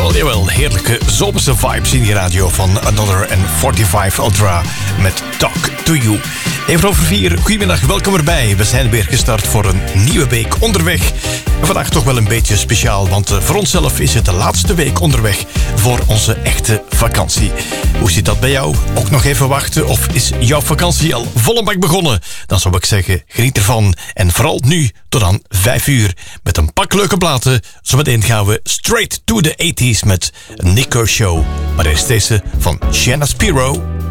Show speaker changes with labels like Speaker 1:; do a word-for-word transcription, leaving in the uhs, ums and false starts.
Speaker 1: Jawel, jawel, heerlijke zomerse vibes in die radio van Another en forty-five Ultra met Talk to You. Even over vier, goedemiddag, welkom erbij. We zijn weer gestart voor een nieuwe week onderweg. En vandaag toch wel een beetje speciaal, want voor onszelf is het de laatste week onderweg voor onze echte vakantie. Hoe zit dat bij jou? Ook nog even wachten, of is jouw vakantie al volle bak begonnen? Dan zou ik zeggen, geniet ervan. En vooral nu tot aan vijf uur met een pak leuke platen. Zometeen gaan we straight to the eighties met Nico Show. Maar eerst deze van Shanna Spiro.